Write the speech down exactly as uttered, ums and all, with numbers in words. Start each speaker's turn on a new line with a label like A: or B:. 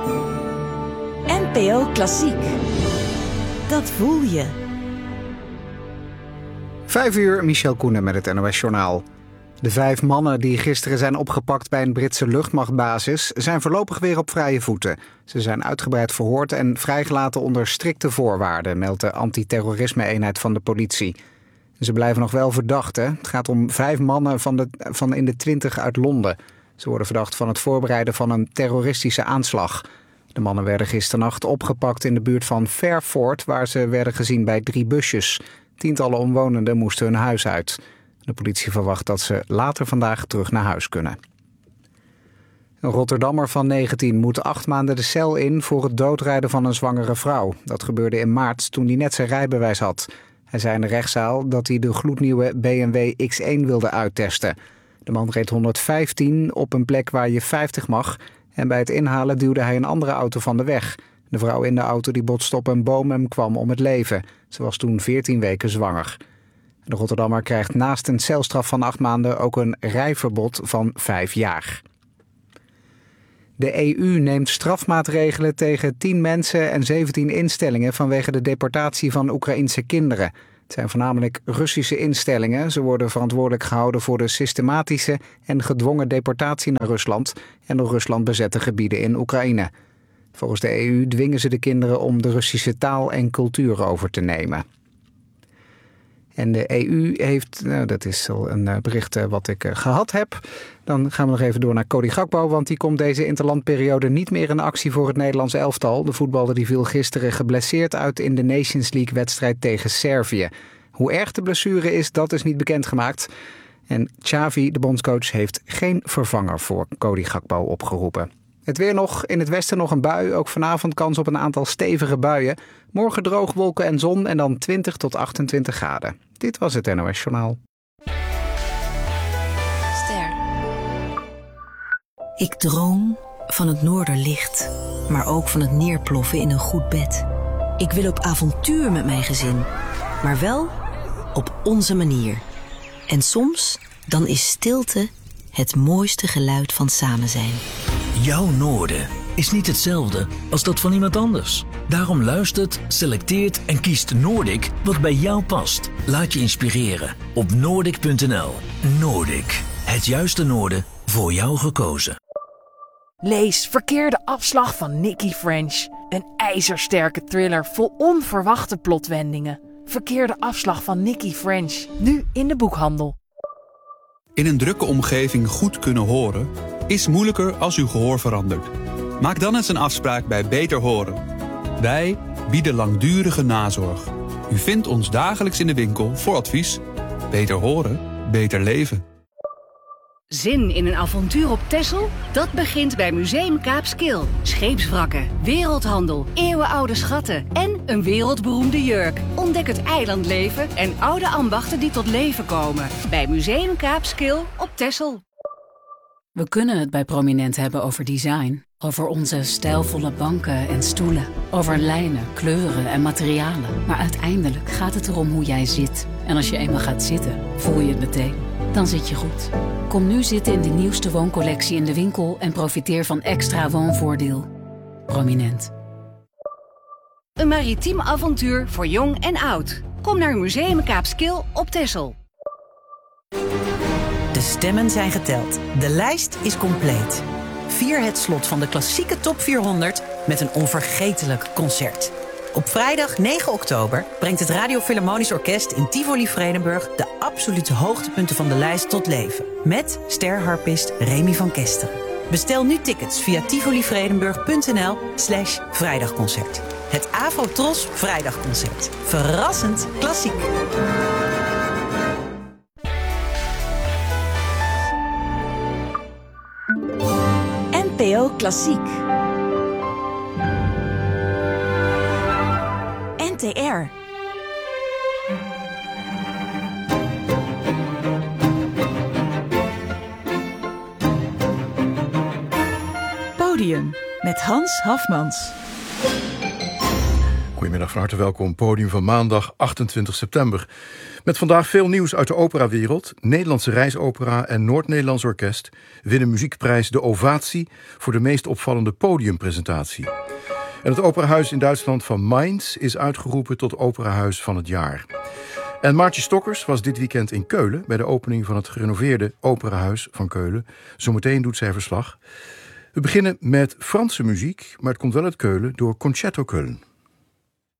A: N P O Klassiek. Dat voel je.
B: Vijf uur, Michel Koenen met het N O S-journaal. De vijf mannen die gisteren zijn opgepakt bij een Britse luchtmachtbasis zijn voorlopig weer op vrije voeten. Ze zijn uitgebreid verhoord en vrijgelaten onder strikte voorwaarden, meldt de antiterrorisme-eenheid van de politie. Ze blijven nog wel verdachten. Het gaat om vijf mannen van, de, van in de twintig uit Londen. Ze worden verdacht van het voorbereiden van een terroristische aanslag. De mannen werden gisternacht opgepakt in de buurt van Fairford, waar ze werden gezien bij drie busjes. Tientallen omwonenden moesten hun huis uit. De politie verwacht dat ze later vandaag terug naar huis kunnen. Een Rotterdammer van negentien moet acht maanden de cel in voor het doodrijden van een zwangere vrouw. Dat gebeurde in maart toen hij net zijn rijbewijs had. Hij zei in de rechtszaal dat hij de gloednieuwe B M W X één wilde uittesten. De man reed honderdvijftien op een plek waar je vijftig mag. En bij het inhalen duwde hij een andere auto van de weg. De vrouw in de auto die botste op een boom en kwam om het leven. Ze was toen veertien weken zwanger. De Rotterdammer krijgt naast een celstraf van acht maanden ook een rijverbod van vijf jaar. De E U neemt strafmaatregelen tegen tien mensen en zeventien instellingen vanwege de deportatie van Oekraïense kinderen. Het zijn voornamelijk Russische instellingen. Ze worden verantwoordelijk gehouden voor de systematische en gedwongen deportatie naar Rusland en door Rusland bezette gebieden in Oekraïne. Volgens de E U dwingen ze de kinderen om de Russische taal en cultuur over te nemen. En de E U heeft, nou, dat is al een bericht wat ik gehad heb. Dan gaan we nog even door naar Cody Gakpo, want die komt deze interlandperiode niet meer in actie voor het Nederlands elftal. De voetballer die viel gisteren geblesseerd uit in de Nations League-wedstrijd tegen Servië. Hoe erg de blessure is, dat is niet bekendgemaakt. En Xavi, de bondscoach, heeft geen vervanger voor Cody Gakpo opgeroepen. Het weer nog, in het westen nog een bui. Ook vanavond kans op een aantal stevige buien. Morgen droog, wolken en zon en dan twintig tot achtentwintig graden. Dit was het N O S-journaal.
A: Ster. Ik droom van het noorderlicht, maar ook van het neerploffen in een goed bed. Ik wil op avontuur met mijn gezin, maar wel op onze manier. En soms, dan is stilte het mooiste geluid van samen zijn.
C: Jouw noorden is niet hetzelfde als dat van iemand anders. Daarom luistert, selecteert en kiest Noordic wat bij jou past. Laat je inspireren op Noordic punt n l. Noordic, het juiste noorden voor jou gekozen.
D: Lees Verkeerde afslag van Nikki French. Een ijzersterke thriller vol onverwachte plotwendingen. Verkeerde afslag van Nikki French. Nu in de boekhandel.
E: In een drukke omgeving goed kunnen horen is moeilijker als uw gehoor verandert. Maak dan eens een afspraak bij Beter Horen. Wij bieden langdurige nazorg. U vindt ons dagelijks in de winkel voor advies. Beter horen, beter leven.
F: Zin in een avontuur op Texel? Dat begint bij Museum Kaapskil. Scheepswrakken, wereldhandel, eeuwenoude schatten en een wereldberoemde jurk. Ontdek het eilandleven en oude ambachten die tot leven komen. Bij Museum Kaapskil op Texel.
G: We kunnen het bij Prominent hebben over design. Over onze stijlvolle banken en stoelen. Over lijnen, kleuren en materialen. Maar uiteindelijk gaat het erom hoe jij zit. En als je eenmaal gaat zitten, voel je het meteen. Dan zit je goed. Kom nu zitten in de nieuwste wooncollectie in de winkel en profiteer van extra woonvoordeel. Prominent.
F: Een maritiem avontuur voor jong en oud. Kom naar Museum Kaapskil op Texel.
H: De stemmen zijn geteld. De lijst is compleet. Vier het slot van de klassieke top vierhonderd met een onvergetelijk concert. Op vrijdag negen oktober brengt het Radio Philharmonisch Orkest in Tivoli Vredenburg de absolute hoogtepunten van de lijst tot leven. Met sterharpist Remy van Kesteren. Bestel nu tickets via tivolivredenburg.nl slash vrijdagconcert. Het Avro-Tros Vrijdagconcert. Verrassend klassiek.
A: N P O Klassiek. N T R.
I: Podium met Hans Hafmans. Goedemiddag, van harte welkom. Podium van maandag achtentwintig september. Met vandaag veel nieuws uit de operawereld. Nederlandse Reisopera en Noord-Nederlands Orkest winnen muziekprijs De Ovatie voor de meest opvallende podiumpresentatie. En het operahuis in Duitsland van Mainz is uitgeroepen tot operahuis van het jaar. En Maartje Stokkers was dit weekend in Keulen bij de opening van het gerenoveerde operahuis van Keulen. Zometeen doet zij verslag. We beginnen met Franse muziek, maar het komt wel uit Keulen door Concerto Köln.